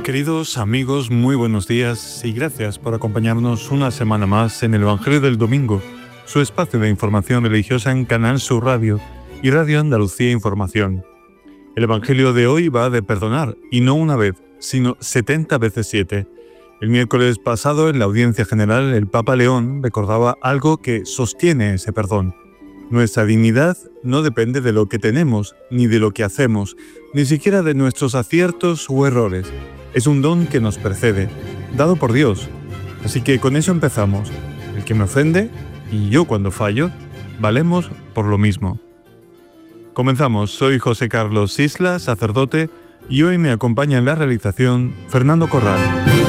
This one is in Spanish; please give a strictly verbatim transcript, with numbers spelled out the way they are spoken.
Queridos amigos, muy buenos días y gracias por acompañarnos una semana más en el Evangelio del Domingo, su espacio de información religiosa en Canal Sur Radio y Radio Andalucía Información. El Evangelio de hoy va de perdonar, y no una vez, sino setenta veces siete. El miércoles pasado, en la audiencia general, el Papa León recordaba algo que sostiene ese perdón. Nuestra dignidad no depende de lo que tenemos, ni de lo que hacemos, ni siquiera de nuestros aciertos o errores. Es un don que nos precede, dado por Dios. Así que con eso empezamos. El que me ofende, y yo cuando fallo, valemos por lo mismo. Comenzamos. Soy José Carlos Isla, sacerdote, y hoy me acompaña en la realización Fernando Corral.